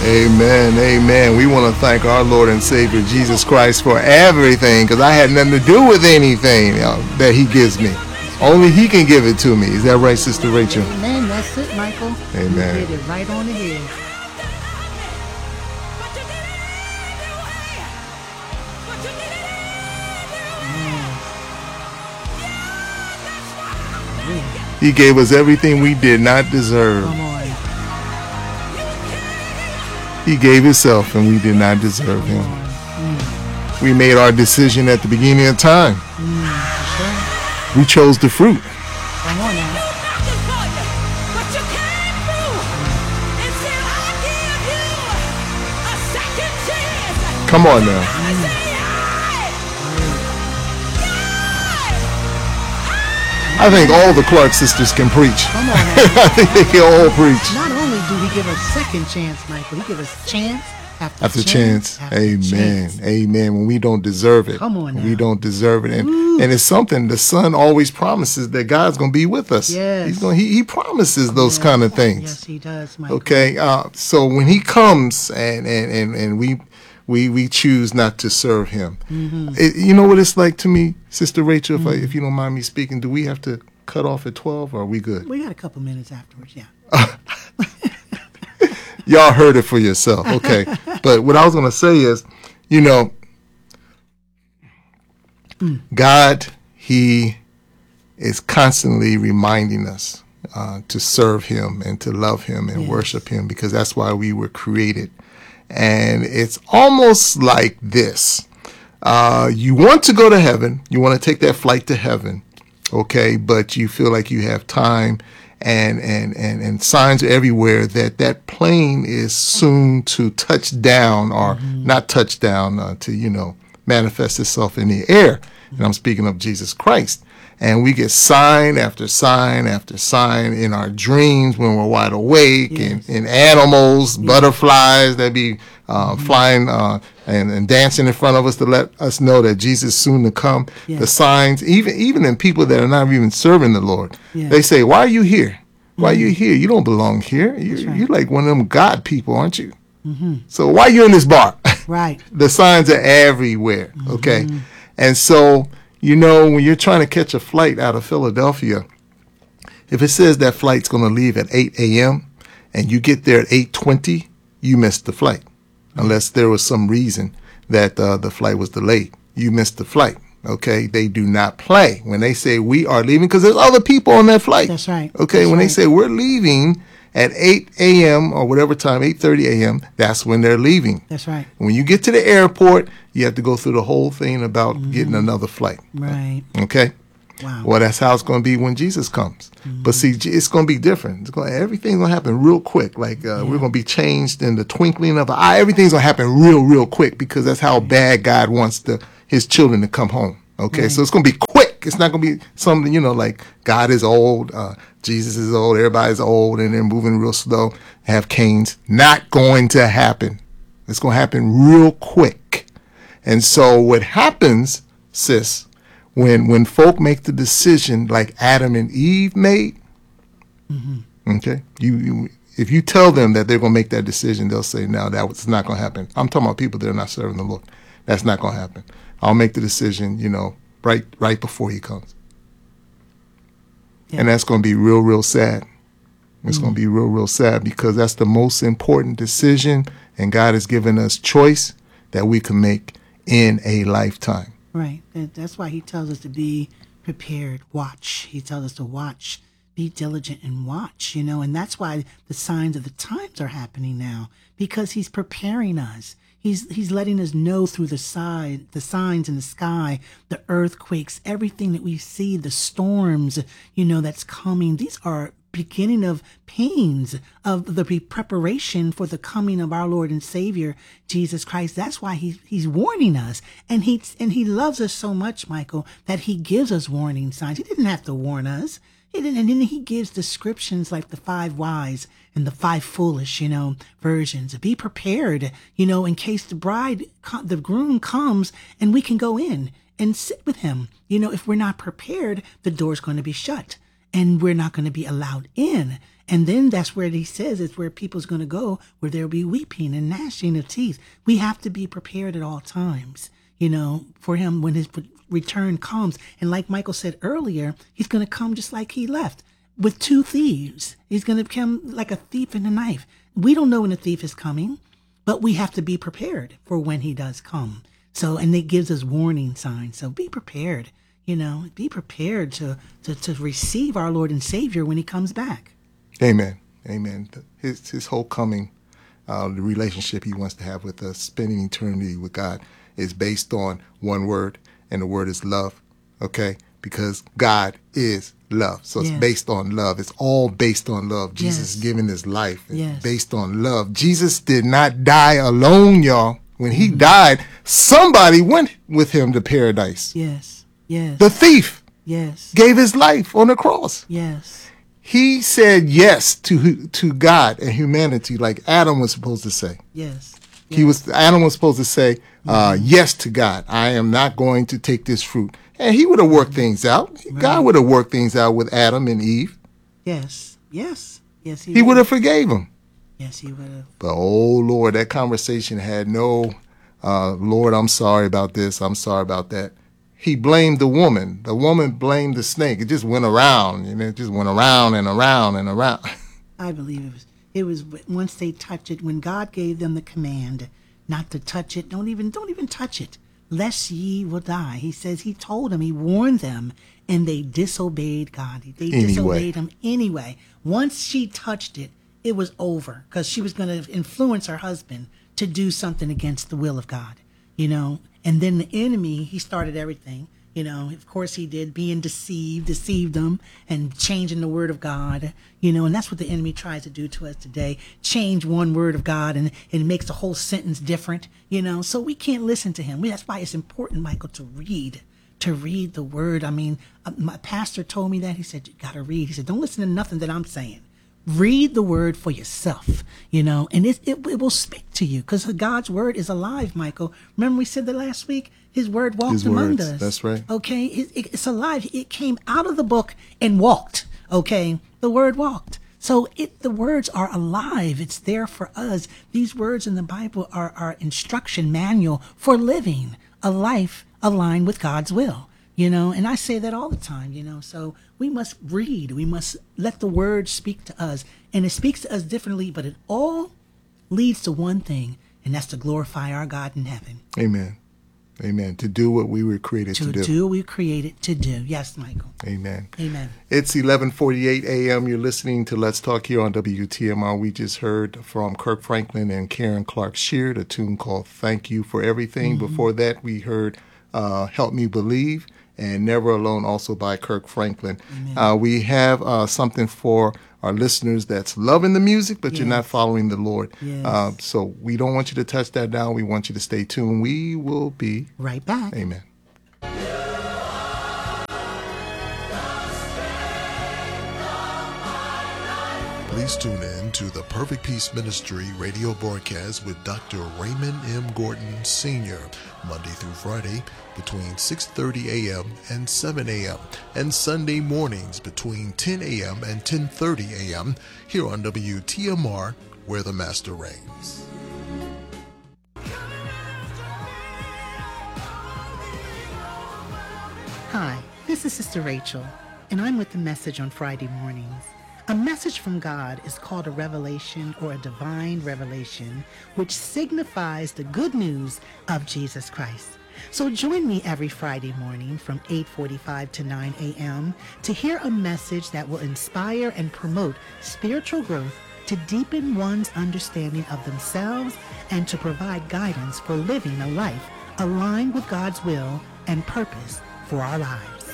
Amen. Amen. We want to thank our Lord and Savior Jesus Christ for everything, because I had nothing to do with anything that he gives me. Only he can give it to me. Is that right, Sister Rachel? Amen. That's it, Michael. Amen. You hit it right on the head. He gave us everything we did not deserve. Come on. He gave himself and we did not deserve him. We made our decision at the beginning of time. Sure. We chose the fruit. Come on now. Come on now. I think all the Clark sisters can preach. Come on now. I think they can all preach. Not only do he give us second chance, Michael, he give us chance after chance. Amen. Chance. Amen. When we don't deserve it. Come on now. We don't deserve it. And it's something the Son always promises that God's going to be with us. Yes. He promises those kind of things. Yes, he does, Michael. Okay. So when he comes and we choose not to serve him. You know what it's like to me, Sister Rachel, if you don't mind me speaking, do we have to cut off at 12 or are we good? We got a couple minutes afterwards, yeah. Y'all heard it for yourself. Okay. But what I was going to say is, God, he is constantly reminding us to serve him and to love him and worship him, because that's why we were created. And it's almost like this. You want to go to heaven. You want to take that flight to heaven. Okay. But you feel like you have time and signs are everywhere that plane is soon to touch down or not touch down to, manifest itself in the air. And I'm speaking of Jesus Christ. And we get sign after sign after sign in our dreams when we're wide awake, and animals, butterflies that be flying and dancing in front of us to let us know that Jesus is soon to come. The signs, even in people that are not even serving the Lord, they say, "Why are you here? Why are you here? You don't belong here. You're like one of them God people, aren't you? So why are you in this bar?" Right. The signs are everywhere. Okay, and so. When you're trying to catch a flight out of Philadelphia, if it says that flight's going to leave at 8 a.m. and you get there at 8:20, you missed the flight. Unless there was some reason that the flight was delayed. You missed the flight. Okay? They do not play when they say we are leaving, because there's other people on that flight. That's right. Okay? When they say we're leaving at 8 a.m. or whatever time, 8:30 a.m., that's when they're leaving. That's right. When you get to the airport, you have to go through the whole thing about getting another flight. Right. Okay? Wow. Well, that's how it's going to be when Jesus comes. But see, it's going to be different. Everything's going to happen real quick. Like we're going to be changed in the twinkling of an eye. Everything's going to happen real quick, because that's how bad God wants his children to come home. Okay? So it's going to be quick. It's not going to be something, like God is old, Jesus is old, everybody's old, and they're moving real slow, have canes. Not going to happen. It's going to happen real quick. And so what happens, sis, when folk make the decision like Adam and Eve made, okay, if you tell them that they're going to make that decision, they'll say, no, that's not going to happen. I'm talking about people that are not serving the Lord. That's not going to happen. I'll make the decision, right before he comes. And that's going to be real sad. It's going to be real sad, because that's the most important decision, and God has given us choice that we can make in a lifetime. Right. That's why he tells us to be prepared, watch. He tells us to watch, be diligent and watch, and that's why the signs of the times are happening now, because he's preparing us. He's letting us know through the signs in the sky, the earthquakes, everything that we see, the storms, that's coming. These are beginning of pains of the preparation for the coming of our Lord and Savior, Jesus Christ. That's why he's warning us. And he loves us so much, Michael, that he gives us warning signs. He didn't have to warn us. He didn't, and then he gives descriptions like the 5 wise and the 5 foolish, versions. Be prepared, in case the groom comes and we can go in and sit with him. If we're not prepared, the door's going to be shut and we're not going to be allowed in. And then that's where he says it's where people's going to go, where there'll be weeping and gnashing of teeth. We have to be prepared at all times, for him when his return comes. And like Michael said earlier, he's going to come just like he left with two thieves. He's going to come like a thief in a knife. We don't know when the thief is coming, but we have to be prepared for when he does come. So, and it gives us warning signs. So be prepared, be prepared to receive our Lord and Savior when he comes back. Amen. Amen. His whole coming, the relationship he wants to have with us, spending eternity with God, is based on one word, and the word is love. Okay? Because God is love. So it's based on love. It's all based on love. Jesus giving his life. It's based on love. Jesus did not die alone, y'all. When he died, somebody went with him to paradise. Yes. Yes. The thief. Yes. Gave his life on the cross. Yes. He said yes to God and humanity, like Adam was supposed to say. Yes. Adam was supposed to say yes to God. I am not going to take this fruit. And he would have worked things out. Right. God would have worked things out with Adam and Eve. Yes. Yes. Yes. He would have forgave them. Yes, he would have. But oh Lord, that conversation had no, Lord, I'm sorry about this. I'm sorry about that. He blamed the woman. The woman blamed the snake. It just went around, it just went around and around and around. I believe it was once they touched it, when God gave them the command not to touch it, don't even touch it, lest ye will die. He says he told them, he warned them, and they disobeyed God. They disobeyed him anyway. Once she touched it, it was over, because she was going to influence her husband to do something against the will of God, And then the enemy, he started everything, of course he did, being deceived them and changing the word of God, and that's what the enemy tries to do to us today. Change one word of God and it makes the whole sentence different, so we can't listen to him. That's why it's important, Michael, to read the word. I mean, my pastor told me that. He said, you got to read. He said, don't listen to nothing that I'm saying. Read the word for yourself, and it will speak to you, because God's word is alive, Michael. Remember we said that last week? His word walked among us. That's right. Okay, it's alive. It came out of the book and walked, okay? The word walked. So the words are alive. It's there for us. These words in the Bible are our instruction manual for living a life aligned with God's will. And I say that all the time, so we must read. We must let the word speak to us. And it speaks to us differently, but it all leads to one thing, and that's to glorify our God in heaven. Amen. Amen. To do what we were created to do. To do what we were created to do. Yes, Michael. Amen. Amen. It's 11:48 a.m. You're listening to Let's Talk here on WTMR. We just heard from Kirk Franklin and Karen Clark Sheard, a tune called Thank You for Everything. Mm-hmm. Before that, we heard Help Me Believe and Never Alone, also by Kirk Franklin. We have something for our listeners that's loving the music, but you're not following the Lord. Yes. So we don't want you to touch that down. We want you to stay tuned. We will be right back. Amen. Please tune in to the Perfect Peace Ministry radio broadcast with Dr. Raymond M. Gordon Sr., Monday through Friday between 6:30 a.m. and 7 a.m. and Sunday mornings between 10 a.m. and 10:30 a.m. here on WTMR, where the Master reigns. Hi, this is Sister Rachel, and I'm with the Message on Friday mornings. A message from God is called a revelation or a divine revelation, which signifies the good news of Jesus Christ. So join me every Friday morning from 8:45 to 9 a.m. to hear a message that will inspire and promote spiritual growth, to deepen one's understanding of themselves, and to provide guidance for living a life aligned with God's will and purpose for our lives.